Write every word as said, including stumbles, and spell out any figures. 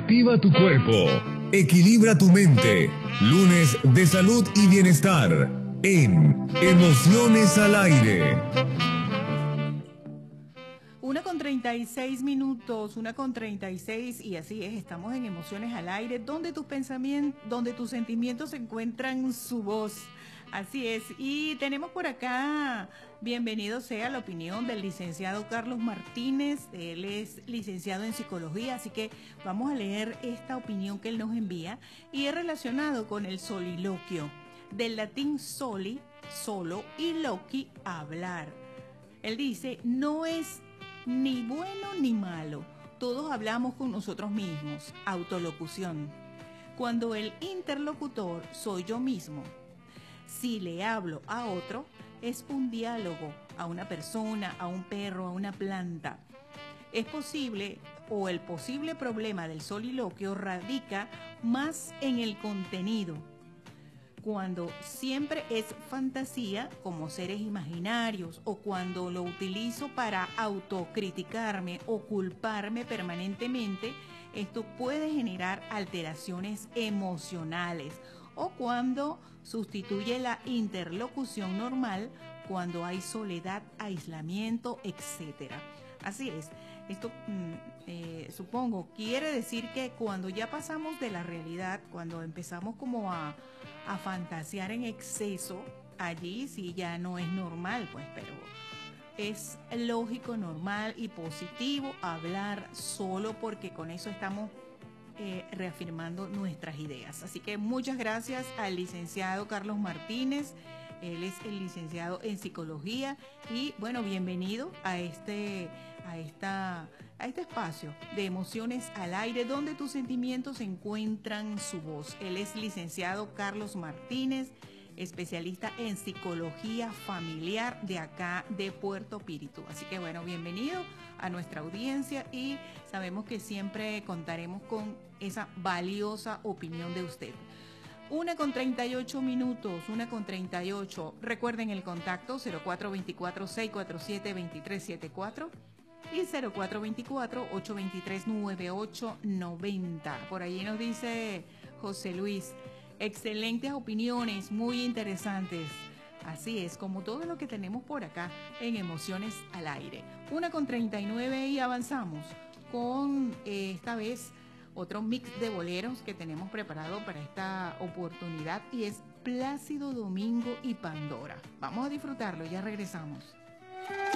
Activa tu cuerpo. Equilibra tu mente. Lunes de salud y bienestar. En Emociones al Aire. Una con treinta y seis minutos, una con treinta y seis, y así es, estamos en Emociones al Aire, donde tus pensamientos, donde tus sentimientos encuentran su voz. Así es, y tenemos por acá, bienvenido sea la opinión del licenciado Carlos Martínez. Él es licenciado en psicología, así que vamos a leer esta opinión que él nos envía, y es relacionado con el soliloquio, del latín soli, solo, y loqui, hablar. Él dice, no es ni bueno ni malo, todos hablamos con nosotros mismos, autolocución. Cuando el interlocutor soy yo mismo, si le hablo a otro, es un diálogo, a una persona, a un perro, a una planta. Es posible, o el posible problema del soliloquio radica más en el contenido, cuando siempre es fantasía, como seres imaginarios, o cuando lo utilizo para autocriticarme o culparme permanentemente, esto puede generar alteraciones emocionales, o cuando sustituye la interlocución normal, cuando hay soledad, aislamiento, etcétera. Así es. Esto, eh, supongo, quiere decir que cuando ya pasamos de la realidad, cuando empezamos como a, a fantasear en exceso, allí sí ya no es normal, pues, pero es lógico, normal y positivo hablar solo, porque con eso estamos eh, reafirmando nuestras ideas. Así que muchas gracias al licenciado Carlos Martínez. Él es el licenciado en psicología y bueno, bienvenido a este, a esta, a este espacio de Emociones al Aire, donde tus sentimientos encuentran su voz. Él es licenciado Carlos Martínez, especialista en psicología familiar de acá de Puerto Píritu. Así que bueno, bienvenido a nuestra audiencia y sabemos que siempre contaremos con esa valiosa opinión de usted. Una con treinta y ocho minutos, una con treinta y ocho. Recuerden el contacto cero cuatro dos cuatro, seis cuatro siete, dos tres siete cuatro y cero cuatro dos cuatro, ocho dos tres, nueve ocho nueve cero. Por allí nos dice José Luis, excelentes opiniones, muy interesantes. Así es, como todo lo que tenemos por acá en Emociones al Aire. Una con treinta y nueve y avanzamos con eh, esta vez otro mix de boleros que tenemos preparado para esta oportunidad, y es Plácido Domingo y Pandora. Vamos a disfrutarlo, ya regresamos.